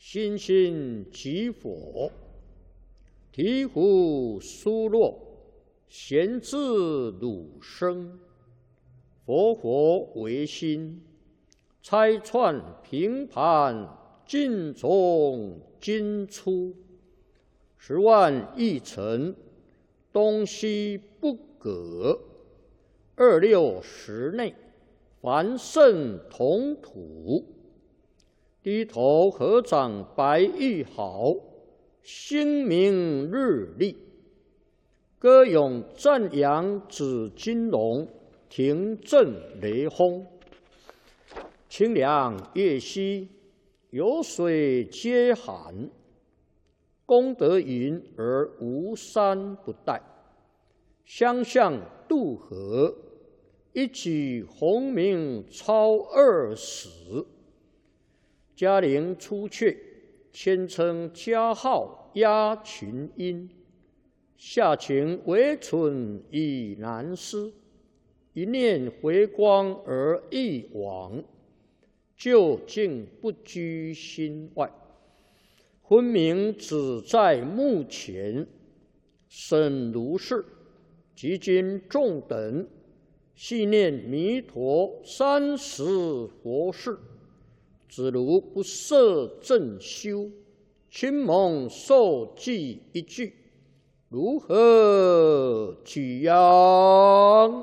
心心即佛，醍醐疏落，闲自汝生。佛佛唯心，拆穿平盘尽从今出。10万亿尘，东西不隔。26时内，凡圣同土。低头合掌白玉毫，星明日丽。歌咏赞扬紫金龙，庭震雷轰。清凉月兮，有水皆寒。功德云而无山不殆。相向渡河，一举鸿名超20。嘉陵出阙，谦称嘉号压群英。下情唯存已难思，一念回光而一往，究竟不居心外。分明只在目前，审如是。即今众等，系念弥陀30佛事，只如不摄正修，亲蒙受记一句，如何举扬？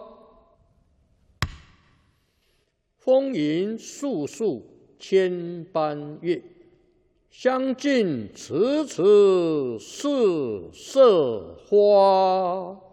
风云素素千般月，相近迟迟是色花。